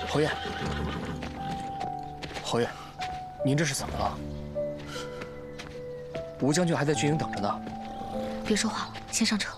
侯爷，侯爷，您这是怎么了？吴将军还在军营等着呢。 别说话了，先上车。